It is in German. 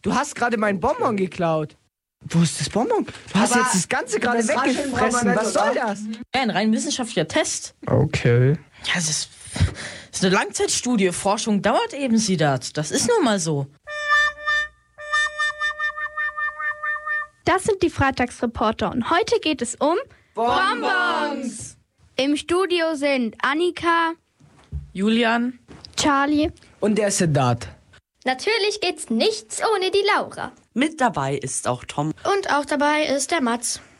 Du hast gerade meinen Bonbon geklaut. Wo ist das Bonbon? Du hast jetzt das Ganze gerade weggefressen. Was soll das? Ja, ein rein wissenschaftlicher Test. Okay. Ja, das ist eine Langzeitstudie. Forschung dauert eben, Sidat. Das ist nun mal so. Das sind die Freitagsreporter und heute geht es um Bonbons. Im Studio sind Annika, Julian, Charlie Und der Sedat. Natürlich geht's nichts ohne die Laura. Mit dabei ist auch Tom. Und auch dabei ist der Mats.